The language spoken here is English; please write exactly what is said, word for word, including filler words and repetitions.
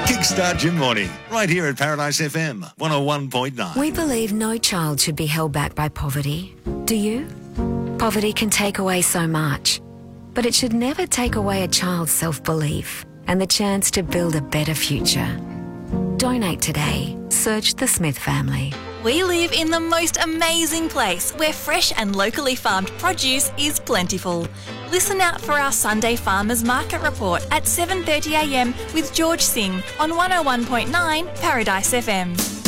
Kickstart your morning right here at Paradise F M one oh one point nine. We believe no child should be held back by poverty. Do you? Poverty can take away so much, but it should never take away a child's self-belief and the chance to build a better future. Donate today. Search the Smith family. We live in the most amazing place where fresh and locally farmed produce is plentiful. Listen out for our Sunday Farmers Market Report at seven thirty a m with George Singh on one oh one point nine Paradise F M.